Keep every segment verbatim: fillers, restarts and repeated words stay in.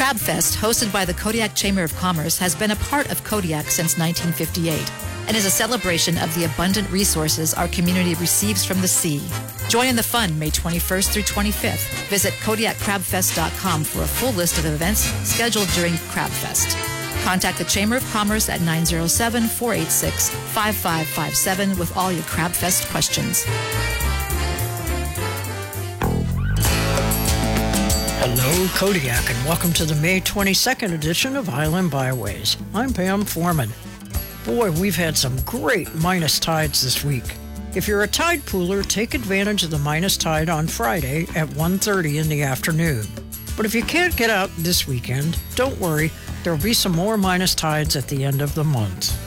Crab Fest, hosted by the Kodiak Chamber of Commerce, has been a part of Kodiak since nineteen fifty-eight and is a celebration of the abundant resources our community receives from the sea. Join in the fun May twenty-first through twenty-fifth. Visit Kodiak Crab Fest dot com for a full list of events scheduled during Crab Fest. Contact the Chamber of Commerce at nine oh seven, four eight six, five five five seven with all your Crab Fest questions. Hello, Kodiak, and welcome to the May twenty-second edition of Island Byways. I'm Pam Foreman. Boy, we've had some great minus tides this week. If you're a tide pooler, take advantage of the minus tide on Friday at one thirty in the afternoon. But if you can't get out this weekend, don't worry, there'll be some more minus tides at the end of the month.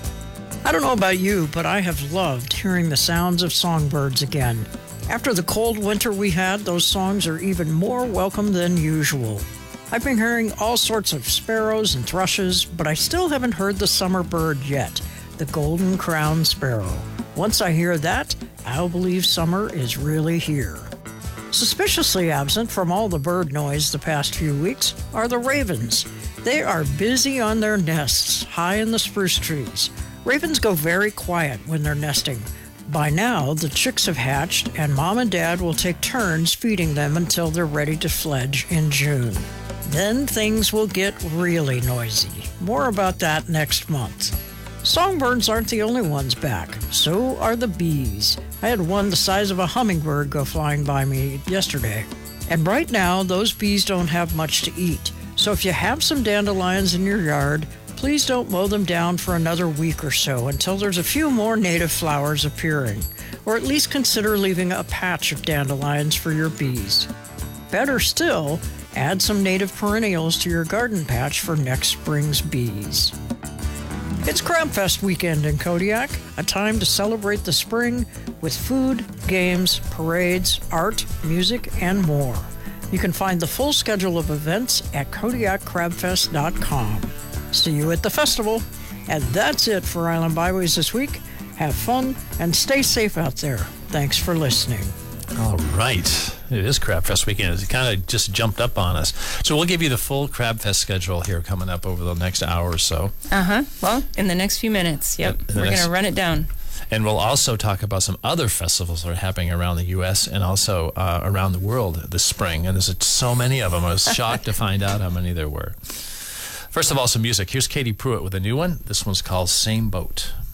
I don't know about you, but I have loved hearing the sounds of songbirds again. After the cold winter we had, those songs are even more welcome than usual. I've been hearing all sorts of sparrows and thrushes, but I still haven't heard the summer bird yet, the golden crowned sparrow. Once I hear that, I'll believe summer is really here. Suspiciously absent from all the bird noise the past few weeks are the ravens. They are busy on their nests high in the spruce trees. Ravens go very quiet when they're nesting. By now, the chicks have hatched, and Mom and Dad will take turns feeding them until they're ready to fledge in June. Then things will get really noisy. More about that next month. Songbirds aren't the only ones back. So are the bees. I had one the size of a hummingbird go flying by me yesterday. And right now, those bees don't have much to eat. So if you have some dandelions in your yard, please don't mow them down for another week or so until there's a few more native flowers appearing. Or at least consider leaving a patch of dandelions for your bees. Better still, add some native perennials to your garden patch for next spring's bees. It's Crab Fest weekend in Kodiak, a time to celebrate the spring with food, games, parades, art, music, and more. You can find the full schedule of events at Kodiak Crab Fest dot com. See you at the festival. And that's it for Island Byways this week. Have fun and stay safe out there. Thanks for listening. All right. It is Crab Fest weekend. It kind of just jumped up on us. So we'll give you the full Crab Fest schedule here coming up over the next hour or so. Uh-huh. Well, in the next few minutes. Yep. We're going to run it down. And we'll also talk about some other festivals that are happening around the U S and also uh, around the world this spring. And there's so many of them. I was shocked to find out how many there were. First of all, some music. Here's Katie Pruitt with a new one. This one's called Same Boat.